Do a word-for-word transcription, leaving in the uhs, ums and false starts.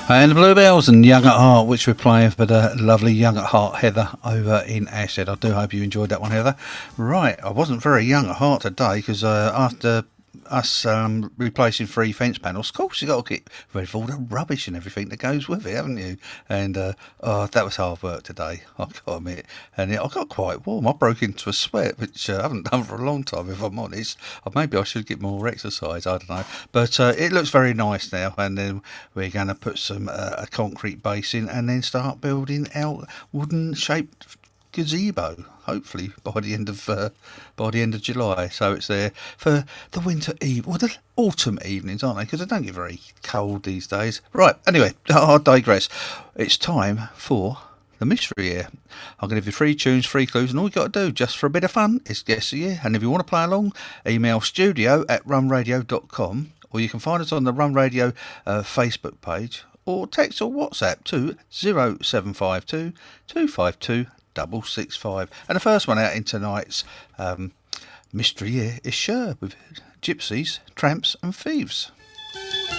And the Bluebells and Young at Heart, which we're playing for the lovely Young at Heart Heather over in Ashead. I do hope you enjoyed that one, Heather. Right, I wasn't very young at heart today because uh, after us um, replacing three fence panels, of course you got to get rid of all the rubbish and everything that goes with it, haven't you? And uh, oh, that was hard work today, I've got to admit. And yeah, I got quite warm. I broke into a sweat, which uh, I haven't done for a long time, if I'm honest. Or maybe I should get more exercise, I don't know. But uh, it looks very nice now, and then we're going to put some uh, a concrete base in and then start building our wooden-shaped gazebo, hopefully by the end of uh, by the end of July. So it's there for the winter eve or the autumn evenings, aren't they? Because they don't get very cold these days. Right. Anyway, I digress. It's time for the mystery year. I'm going to give you three tunes, three clues, and all you got to do, just for a bit of fun, is guess the year. And if you want to play along, email studio at rumradio dot com, or you can find us on the Run Radio uh, Facebook page, or text or WhatsApp to zero seven five two two five two double six five. And the first one out in tonight's um, mystery year is Sure with Gypsies, Tramps and Thieves.